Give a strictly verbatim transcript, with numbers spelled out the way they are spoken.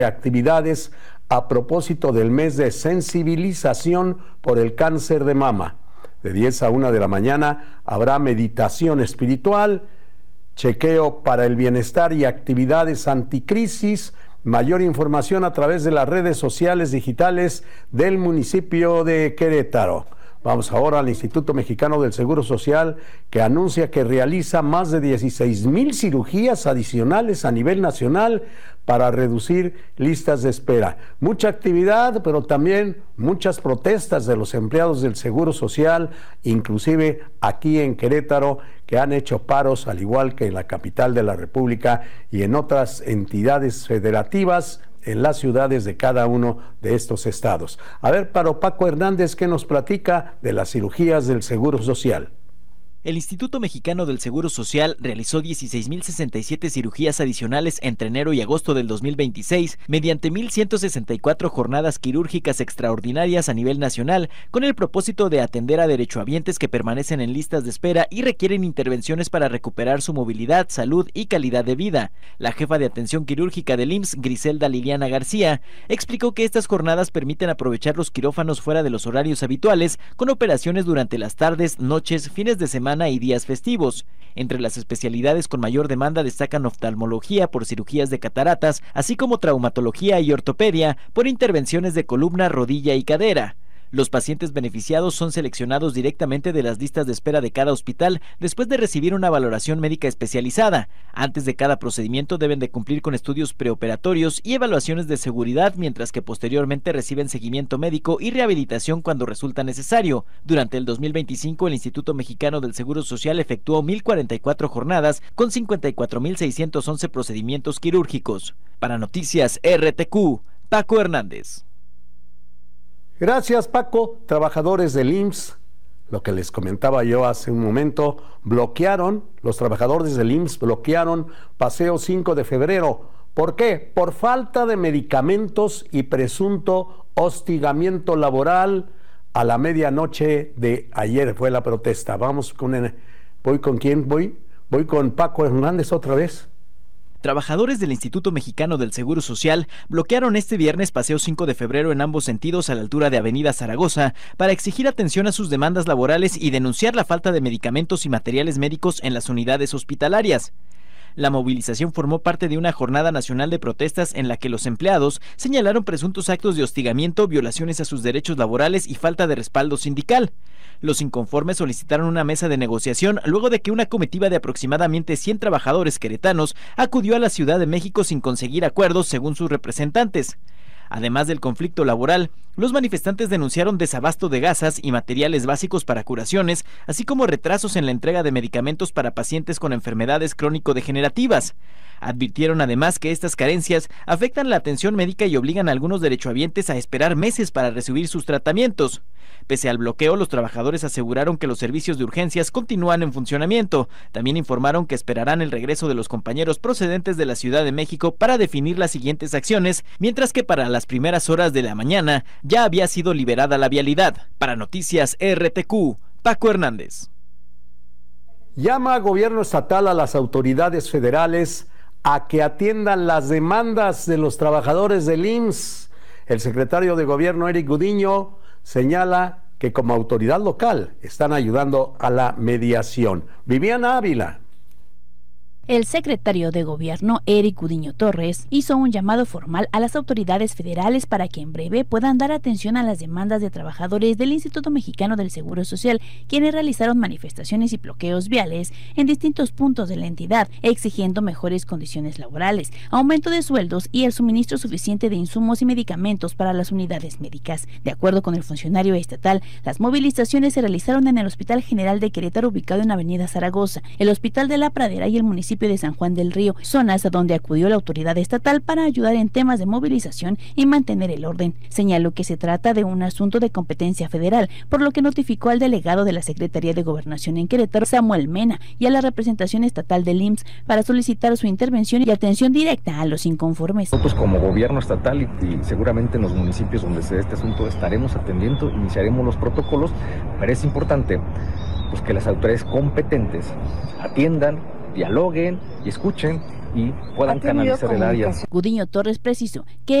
actividades a propósito del mes de sensibilización por el cáncer de mama. De diez a una de la mañana habrá meditación espiritual, chequeo para el bienestar y actividades anticrisis. Mayor información a través de las redes sociales digitales del municipio de Querétaro. Vamos ahora al Instituto Mexicano del Seguro Social, que anuncia que realiza más de dieciséis mil cirugías adicionales a nivel nacional para reducir listas de espera. Mucha actividad, pero también muchas protestas de los empleados del Seguro Social, inclusive aquí en Querétaro, que han hecho paros, al igual que en la capital de la República y en otras entidades federativas en las ciudades de cada uno de estos estados. A ver, para Paco Hernández, ¿qué nos platica de las cirugías del Seguro Social? El Instituto Mexicano del Seguro Social realizó dieciséis mil sesenta y siete cirugías adicionales entre enero y agosto del dos mil veintiséis mediante mil ciento sesenta y cuatro jornadas quirúrgicas extraordinarias a nivel nacional, con el propósito de atender a derechohabientes que permanecen en listas de espera y requieren intervenciones para recuperar su movilidad, salud y calidad de vida. La jefa de atención quirúrgica del I M S S, Griselda Liliana García, explicó que estas jornadas permiten aprovechar los quirófanos fuera de los horarios habituales, con operaciones durante las tardes, noches, fines de semana y días festivos. Entre las especialidades con mayor demanda destacan oftalmología por cirugías de cataratas, así como traumatología y ortopedia por intervenciones de columna, rodilla y cadera. Los pacientes beneficiados son seleccionados directamente de las listas de espera de cada hospital después de recibir una valoración médica especializada. Antes de cada procedimiento deben de cumplir con estudios preoperatorios y evaluaciones de seguridad, mientras que posteriormente reciben seguimiento médico y rehabilitación cuando resulta necesario. Durante el dos mil veinticinco, el Instituto Mexicano del Seguro Social efectuó mil cuarenta y cuatro jornadas con cincuenta y cuatro mil seiscientos once procedimientos quirúrgicos. Para Noticias R T Q, Paco Hernández. Gracias, Paco. Trabajadores del I M S S, lo que les comentaba yo hace un momento, bloquearon, los trabajadores del I M S S bloquearon Paseo cinco de febrero. ¿Por qué? Por falta de medicamentos y presunto hostigamiento laboral. A la medianoche de ayer fue la protesta. Vamos con el, ¿voy con quién voy? Voy con Paco Hernández otra vez. Trabajadores del Instituto Mexicano del Seguro Social bloquearon este viernes Paseo cinco de febrero en ambos sentidos a la altura de Avenida Zaragoza para exigir atención a sus demandas laborales y denunciar la falta de medicamentos y materiales médicos en las unidades hospitalarias. La movilización formó parte de una jornada nacional de protestas en la que los empleados señalaron presuntos actos de hostigamiento, violaciones a sus derechos laborales y falta de respaldo sindical. Los inconformes solicitaron una mesa de negociación luego de que una comitiva de aproximadamente cien trabajadores queretanos acudió a la Ciudad de México sin conseguir acuerdos, según sus representantes. Además del conflicto laboral, los manifestantes denunciaron desabasto de gasas y materiales básicos para curaciones, así como retrasos en la entrega de medicamentos para pacientes con enfermedades crónico-degenerativas. Advirtieron además que estas carencias afectan la atención médica y obligan a algunos derechohabientes a esperar meses para recibir sus tratamientos. Pese al bloqueo, los trabajadores aseguraron que los servicios de urgencias continúan en funcionamiento. También informaron que esperarán el regreso de los compañeros procedentes de la Ciudad de México para definir las siguientes acciones, mientras que para las primeras horas de la mañana ya había sido liberada la vialidad. Para Noticias R T Q, Paco Hernández. Llama gobierno estatal a las autoridades federales a que atiendan las demandas de los trabajadores del I M S S. El secretario de Gobierno, Eric Gudiño, señala que como autoridad local están ayudando a la mediación. Viviana Ávila. El secretario de Gobierno, Eric Gudiño Torres, hizo un llamado formal a las autoridades federales para que en breve puedan dar atención a las demandas de trabajadores del Instituto Mexicano del Seguro Social, quienes realizaron manifestaciones y bloqueos viales en distintos puntos de la entidad, exigiendo mejores condiciones laborales, aumento de sueldos y el suministro suficiente de insumos y medicamentos para las unidades médicas. De acuerdo con el funcionario estatal, las movilizaciones se realizaron en el Hospital General de Querétaro, ubicado en Avenida Zaragoza, el Hospital de la Pradera y el municipio de San Juan del Río, zonas a donde acudió la autoridad estatal para ayudar en temas de movilización y mantener el orden. Señaló que se trata de un asunto de competencia federal, por lo que notificó al delegado de la Secretaría de Gobernación en Querétaro, Samuel Mena, y a la representación estatal del I M S S para solicitar su intervención y atención directa a los inconformes. Nosotros como gobierno estatal y, y seguramente en los municipios donde se dé este asunto estaremos atendiendo, iniciaremos los protocolos, pero es importante pues, que las autoridades competentes atiendan, dialoguen y escuchen y puedan canalizar el área. Gudiño Torres precisó que